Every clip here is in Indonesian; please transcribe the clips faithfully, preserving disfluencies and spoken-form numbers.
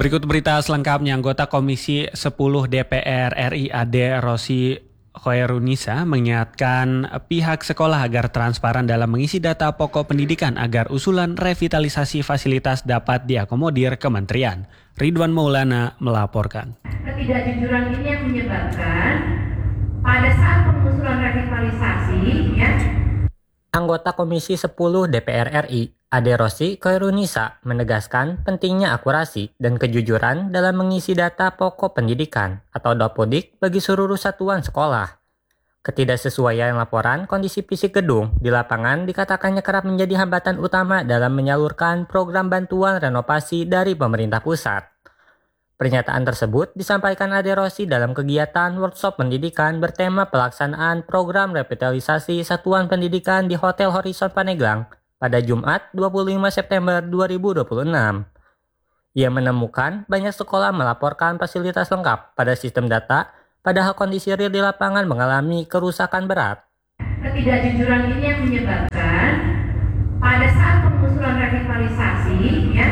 Berikut berita selengkapnya. Anggota Komisi sepuluh D P R R I Ade Rosi Khoerunisa mengingatkan pihak sekolah agar transparan dalam mengisi data pokok pendidikan agar usulan revitalisasi fasilitas dapat diakomodir kementerian. Ridwan Maulana melaporkan. Ketidakjujuran ini yang menyebabkan pada saat pengusulan revitalisasi, ya, Anggota Komisi sepuluh D P R R I, Ade Rosi Khoerunisa, menegaskan pentingnya akurasi dan kejujuran dalam mengisi data pokok pendidikan atau Dapodik bagi seluruh satuan sekolah. Ketidaksesuaian laporan kondisi fisik gedung di lapangan dikatakannya kerap menjadi hambatan utama dalam menyalurkan program bantuan renovasi dari pemerintah pusat. Pernyataan tersebut disampaikan Ade Rosi dalam kegiatan workshop pendidikan bertema pelaksanaan program revitalisasi satuan pendidikan di Hotel Horizon Paneglang pada Jumat dua puluh lima September dua ribu dua puluh enam. Ia menemukan banyak sekolah melaporkan fasilitas lengkap pada sistem data, padahal kondisi real di lapangan mengalami kerusakan berat. Ketidakjujuran ini yang menyebabkan pada saat pengusulan revitalisasi, ya,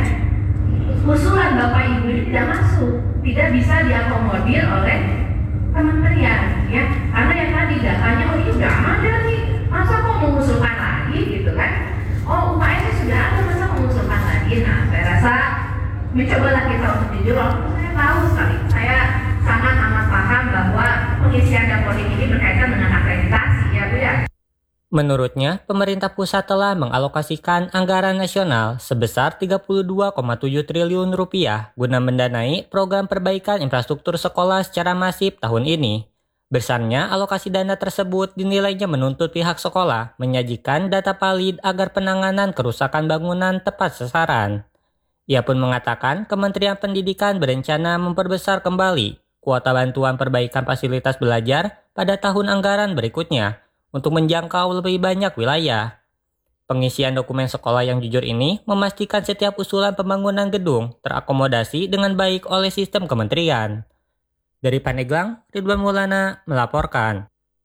usulan Bapak Ibu ini tidak masuk, tidak bisa diakomodir oleh kementerian, ya, karena yang tadi datanya, oh ini udah ada nih, masa kok mengusulkan lagi, gitu kan? Oh, U K M sudah ada, masa mengusulkan lagi? Nah, saya rasa mencobalah kita untuk jujur. Walaupun saya tahu sekali, saya sangat amat paham bahwa pengisian Dapodik ini berkaitan dengan akreditasi, ya Bu ya. Menurutnya, pemerintah pusat telah mengalokasikan anggaran nasional sebesar tiga puluh dua koma tujuh triliun rupiah guna mendanai program perbaikan infrastruktur sekolah secara masif tahun ini. Besarnya alokasi dana tersebut dinilainya menuntut pihak sekolah menyajikan data valid agar penanganan kerusakan bangunan tepat sasaran. Ia pun mengatakan Kementerian Pendidikan berencana memperbesar kembali kuota bantuan perbaikan fasilitas belajar pada tahun anggaran berikutnya untuk menjangkau lebih banyak wilayah. Pengisian dokumen sekolah yang jujur ini memastikan setiap usulan pembangunan gedung terakomodasi dengan baik oleh sistem kementerian. Dari Paneglang, Ridwan Maulana melaporkan.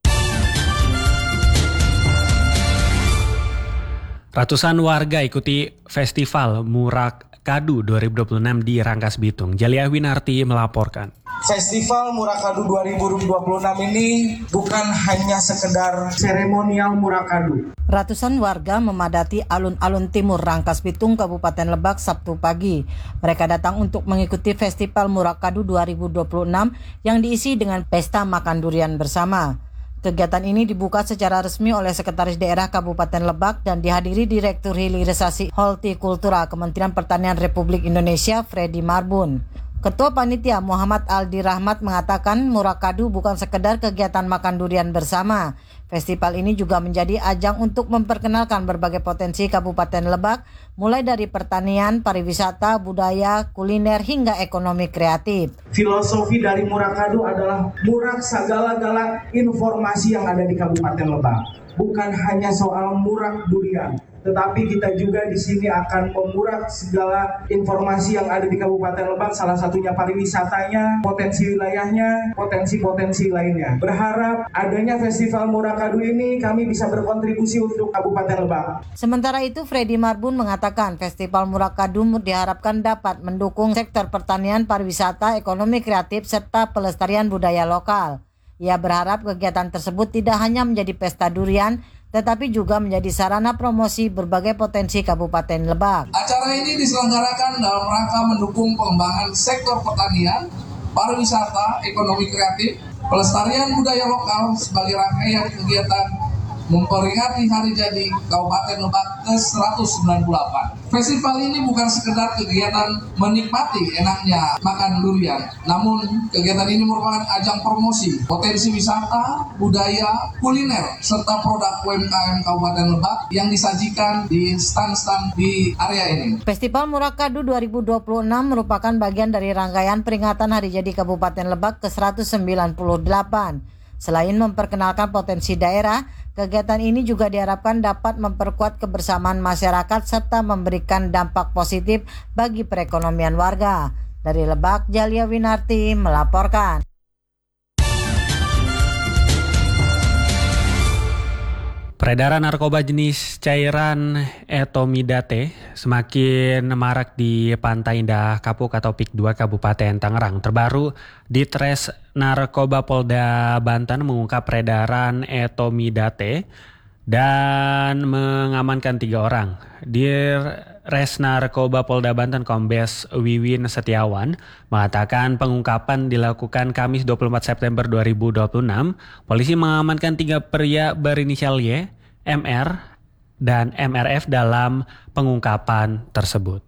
Ratusan warga ikuti Festival Murak Kadu dua ribu dua puluh enam di Rangkas Bitung. Jalia Winarti melaporkan. Festival Murakadu dua ribu dua puluh enam ini bukan hanya sekedar seremonial Murakadu. Ratusan warga memadati alun-alun timur Rangkas Bitung, Kabupaten Lebak Sabtu pagi. Mereka datang untuk mengikuti Festival Murakadu dua ribu dua puluh enam yang diisi dengan pesta makan durian bersama. Kegiatan ini dibuka secara resmi oleh Sekretaris Daerah Kabupaten Lebak dan dihadiri Direktur Hilirisasi Hortikultura Kementerian Pertanian Republik Indonesia, Freddy Marbun. Ketua Panitia Muhammad Aldi Rahmat mengatakan Murakadu bukan sekedar kegiatan makan durian bersama. Festival ini juga menjadi ajang untuk memperkenalkan berbagai potensi Kabupaten Lebak, mulai dari pertanian, pariwisata, budaya, kuliner, hingga ekonomi kreatif. Filosofi dari Murakadu adalah murak segala-gala informasi yang ada di Kabupaten Lebak. Bukan hanya soal murak durian, tetapi kita juga di sini akan memurak segala informasi yang ada di Kabupaten Lebak, salah satunya pariwisatanya, potensi wilayahnya, potensi-potensi lainnya. Berharap adanya Festival Murakadu ini kami bisa berkontribusi untuk Kabupaten Lebak. Sementara itu, Freddy Marbun mengatakan Festival Murakadu diharapkan dapat mendukung sektor pertanian, pariwisata, ekonomi kreatif, serta pelestarian budaya lokal. Ia berharap kegiatan tersebut tidak hanya menjadi pesta durian, tetapi juga menjadi sarana promosi berbagai potensi Kabupaten Lebak. Acara ini diselenggarakan dalam rangka mendukung pengembangan sektor pertanian, pariwisata, ekonomi kreatif, pelestarian budaya lokal sebagai rangkaian kegiatan memperingati hari jadi Kabupaten Lebak ke seratus sembilan puluh delapan. Festival ini bukan sekedar kegiatan menikmati enaknya makan durian, namun kegiatan ini merupakan ajang promosi potensi wisata, budaya, kuliner, serta produk U M K M Kabupaten Lebak yang disajikan di stand-stand di area ini. Festival Murakadu dua ribu dua puluh enam merupakan bagian dari rangkaian peringatan Hari Jadi Kabupaten Lebak ke seratus sembilan puluh delapan. Selain memperkenalkan potensi daerah, kegiatan ini juga diharapkan dapat memperkuat kebersamaan masyarakat serta memberikan dampak positif bagi perekonomian warga. Dari Lebak, Jalia Winarti melaporkan. Peredaran narkoba jenis cairan etomidate semakin marak di Pantai Indah Kapuk atau P I K dua Kabupaten Tangerang. Terbaru, Ditres Narkoba Polda Banten mengungkap peredaran etomidate dan mengamankan tiga orang. Dirres Narkoba Polda Banten Kombes Wiwin Setiawan mengatakan pengungkapan dilakukan Kamis dua puluh empat September dua ribu dua puluh enam. Polisi mengamankan tiga pria berinisial Y, M R, dan M R F dalam pengungkapan tersebut.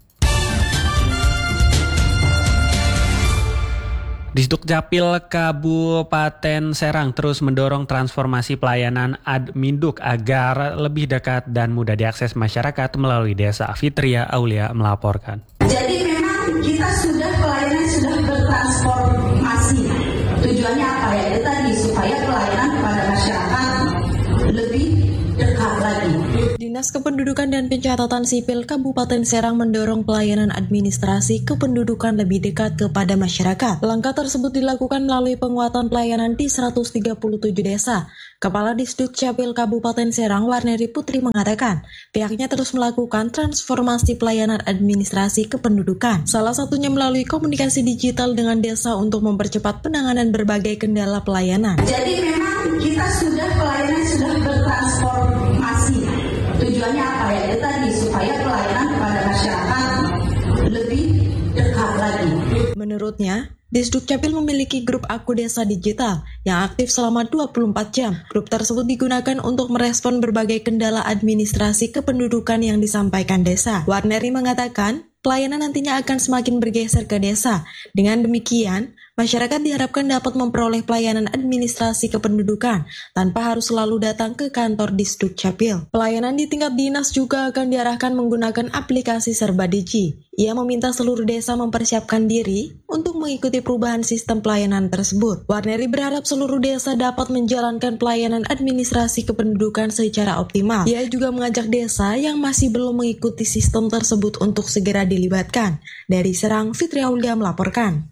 Disdukcapil Kabupaten Serang terus mendorong transformasi pelayanan Adminduk agar lebih dekat dan mudah diakses masyarakat melalui desa. Fitria Aulia melaporkan. Jadi memang kita sudah pelayanan sudah bertransformasi. Tujuannya apa ya? Itu tadi supaya pelayanan kepada masyarakat lebih dekat lagi. Dinas Kependudukan dan Pencatatan Sipil Kabupaten Serang mendorong pelayanan administrasi kependudukan lebih dekat kepada masyarakat. Langkah tersebut dilakukan melalui penguatan pelayanan di seratus tiga puluh tujuh desa. Kepala Disdukcapil Kabupaten Serang, Warneri Putri mengatakan, pihaknya terus melakukan transformasi pelayanan administrasi kependudukan. Salah satunya melalui komunikasi digital dengan desa untuk mempercepat penanganan berbagai kendala pelayanan. Jadi memang kita sudah pelayanan sudah bertransformasi. Tujuannya apa ya? Itu tadi supaya pelayanan kepada masyarakat lebih dekat lagi. Menurutnya, Disdukcapil memiliki grup Aku Desa Digital yang aktif selama dua puluh empat jam. Grup tersebut digunakan untuk merespon berbagai kendala administrasi kependudukan yang disampaikan desa. Warneri mengatakan, pelayanan nantinya akan semakin bergeser ke desa. Dengan demikian, masyarakat diharapkan dapat memperoleh pelayanan administrasi kependudukan tanpa harus selalu datang ke kantor Disdukcapil. Pelayanan di tingkat dinas juga akan diarahkan menggunakan aplikasi Serba Digi. Ia meminta seluruh desa mempersiapkan diri untuk mengikuti perubahan sistem pelayanan tersebut. Warneri berharap seluruh desa dapat menjalankan pelayanan administrasi kependudukan secara optimal. Ia juga mengajak desa yang masih belum mengikuti sistem tersebut untuk segera dilibatkan. Dari Serang, Fitria Aulia melaporkan.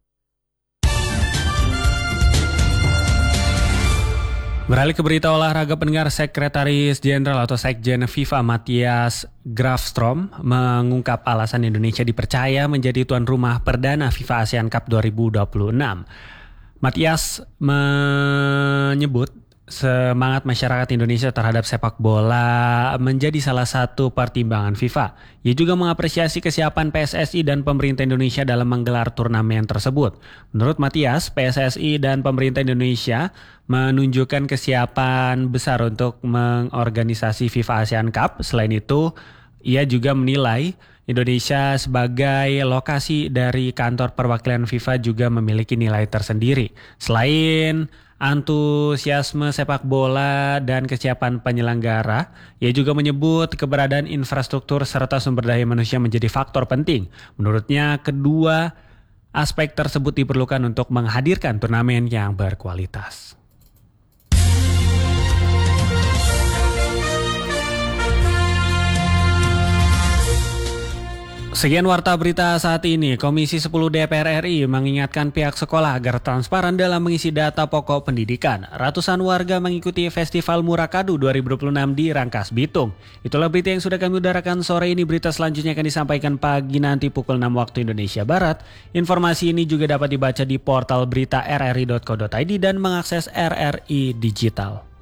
Beralih ke berita olahraga, pendengar, Sekretaris Jenderal atau Sekjen FIFA Matthias Grafstrom mengungkap alasan Indonesia dipercaya menjadi tuan rumah perdana FIFA ASEAN Cup dua ribu dua puluh enam. Matthias menyebut semangat masyarakat Indonesia terhadap sepak bola menjadi salah satu pertimbangan FIFA. Ia juga mengapresiasi kesiapan P S S I dan pemerintah Indonesia dalam menggelar turnamen tersebut. Menurut Matthias, P S S I dan pemerintah Indonesia menunjukkan kesiapan besar untuk mengorganisasi FIFA ASEAN Cup. Selain itu, ia juga menilai Indonesia sebagai lokasi dari kantor perwakilan FIFA juga memiliki nilai tersendiri. Selain antusiasme sepak bola dan kesiapan penyelenggara, ia juga menyebut keberadaan infrastruktur serta sumber daya manusia menjadi faktor penting. Menurutnya, kedua aspek tersebut diperlukan untuk menghadirkan turnamen yang berkualitas. Sekian warta berita saat ini. Komisi sepuluh D P R R I mengingatkan pihak sekolah agar transparan dalam mengisi data pokok pendidikan. Ratusan warga mengikuti Festival Murakadu dua ribu dua puluh enam di Rangkas Bitung. Itulah berita yang sudah kami udarakan sore ini. Berita selanjutnya akan disampaikan pagi nanti pukul enam waktu Indonesia Barat. Informasi ini juga dapat dibaca di portal berita r r i dot co dot i d dan mengakses R R I Digital.